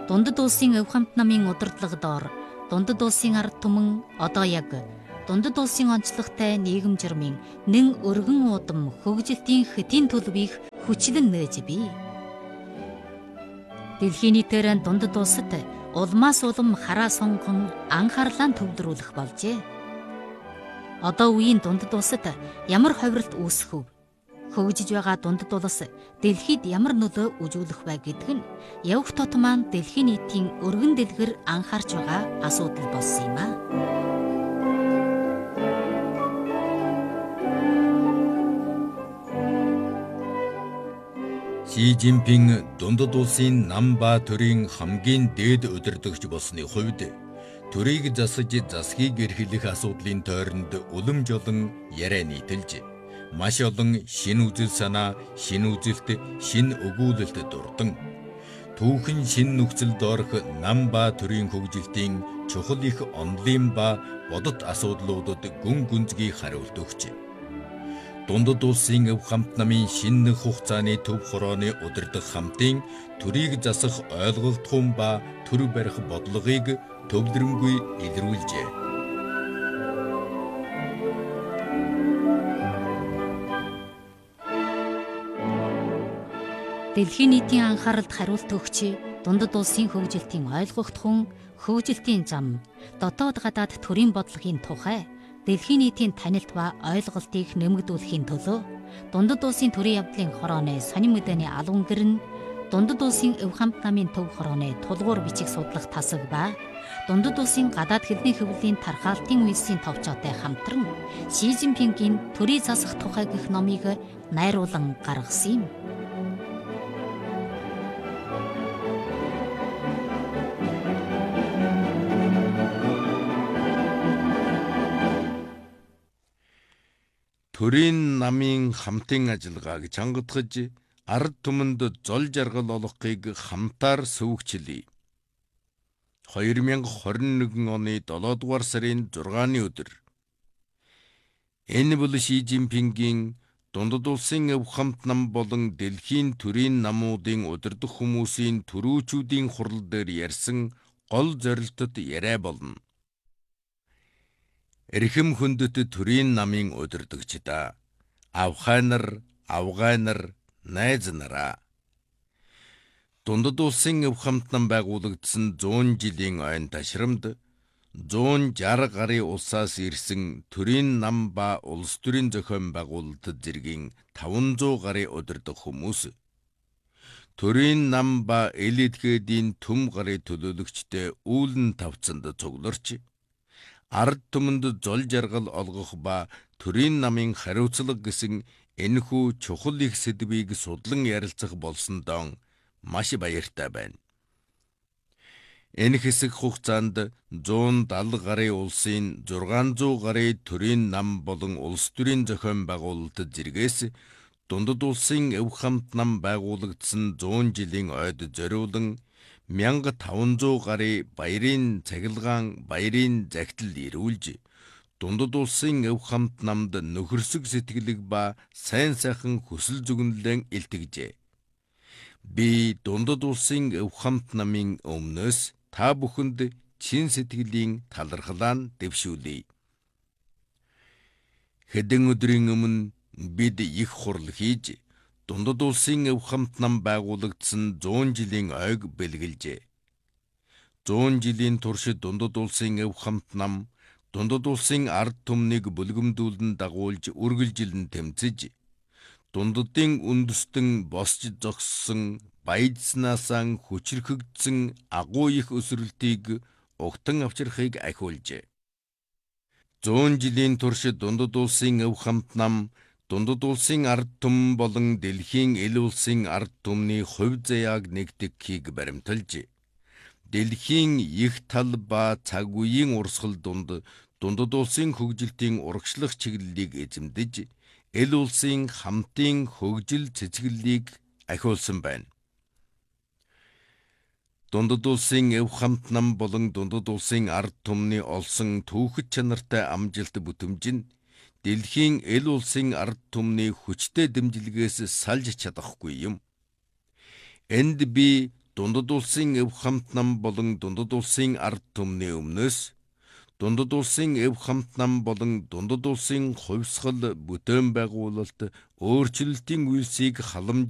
Дундад улсын өв хамт намын удирдлага доор дундад улсын ард түмэн одоо яг дундад улсын онцлогтой нийгэм журмын нэн өргөн удам хөгжилтийн хөтийн төлөвийг хүчлэн нээж бий. Дэлхийн нийтээр дундад улсад улмаас улам хараа сонгон анхаарлаа төвлөрүүлэх болжээ. Одоо үеийн дундад улсад ямар ховиролт үүсэх вэ? Хөгжиж байгаа дундад улс дэлхийд ямар нөлөө үзүүлэх вэ гэдг нь явх тот маань дэлхийн нийтийн өргөн дэлгэр анхаарч байгаа асуудал болсон юм а. Ши Жинпин дундад улсын нам ба төрийн хамгийн дээд удирдагч болсны хувьд төрийг засаж засгийг эрхлэх асуудлын тойронд улам жолон яриа нийтэлж маш олон шин үзэл санаа, шин үзэлт, шин өгүүлэлт дурдан түүхэн шин нөхцөлд орох нам ба төрийн хөгжилтийн чухал их онолын ба бодит асуудлуудад гүн гүнзгий хариулт өгч дундад улсын өв хамт намын шинэ хугацааны төв хорооны удирдах хамтын төрийг засах ойлголтхон ба төр барих бодлогыг төвлөрөнгүй илрүүлжээ. Дэлхийн нийтийн анхааралд хариулт өгч дундад улсын хөгжилтийн ойлгогдхон хөгжилтийн зам дотоод гадаад төрийн бодлогын тухай дэлхийн нийтийн танилт ба ойлголтыг нэмэгдүүлэхийн төлөө дундад улсын төрийн явдлын хорооны сонин мэдээний албан гэр нь дундад улсын өв хамт намын төв хорооны тулгуур бичих судлах тасаг ба дундад улсын гадаад хэлний хөвлийн тархаалтын үйлсийн товчоотой хамтран Ши Жинпингийн төрийг засах тухай гэх номыг найруулан гаргасан юм. Төрийн намын хамтын ажиллагааг чангадгаж ард түмэнд зол жаргал олгохыг хамтаар сөвөгчлөе. 2021 оны 7 дугаар сарын 6-ны өдөр энэ бол Ши Жинпингийн дундад улсын өв хамт нам болон дэлхийн төрийн намуудын удирдах хүмүүсийн төрүүчүүдийн хурал дээр ярьсан гол зорилтод яриа болно. Эрхэм хүндэт төрийн намын удирдагчдаа авхайнар, авгайнар, найз нараа. Дундад улсын өв хамт нам байгуулагдсан 100 жилийн ойн ташрамд 160 гаруй улсаас ирсэн төрийн нам ба улс төрийн зохион байгуулалтад зэргийн 500 гаруй удирдах хүмүүс төрийн нам ба элитгээдийн төм гаруй төлөөлөгчтэй үүлэн тавцанд цугларч ард түмэнд зол жаргал олгох ба төрийн намын хариуцлага гэсэн энэхүү чухал их сэдвийг судлан ярилцах болсон дон маш баяртай байна. Энэ хэсэг хугацаанд 170 гаруй улсын 600 гаруй төрийн нам болон улс төрийн зохион байгуулалтад зэргээс дундад улсын өв хамт нам байгуулагдсан 100 жилийн ойд зориулан 1500 гаруй баярын цахилгаан, баярын захидал ирүүлж дундад улсын өв хамт намд нөхөрсөг сэтгэлэг ба сайн сайхан хүсэл зүгнэлэн илтгэжээ. Би дундад улсын өв хамт намын өмнөөс та бүхэнд чин сэтгэлийн талархлаа нь дэвшүүлье. Хэдэн өдрийн өмнө бид их хурал хийж дундад улсын өв хамт нам байгуулагдсан 100 жилийн ойг бэлгэлжээ. 100 жилийн турш дундад улсын өв хамт нам дундад улсын ард түмнийг бүлгэмдүүлэн дагуулж үргэлжилэн тэмцэж дундадын үндэстэн босч зогссон баяжснаасаа хүчрхэгдсэн агуу их өсрөлтийг угтан авчрахыг ахиулжээ. 100 жилийн турш дундад улсын өв хамт нам дундад улсын ард түмэн болон дэлхийн эл улсын ард түмний хувь заяаг нэгтгэхийг баримталж дэлхийн их тал ба цаг үеийн урсгал дундад улсын хөгжилтийн урагшлах чиглэлийг эзэмдэж эл улсын хамтын хөгжил цэцгэллийг ахиулсан байна. Дундад улсын өв хамт нам болон дундад улсын ард түмний олсон түүхэд чанартай амжилт бүтэмж нь дэлхийн эл улсын ард түмний хүчтэй дэмжлэгээс салж чадахгүй юм. Энд би Дундад улсын эв хамт нам болон дундад улсын ард түмний өмнөөс дундад улсын эв хамт нам болон дундад улсын хувьсгал бүтээн байгуулалт өөрчлөлтийн үйлсийг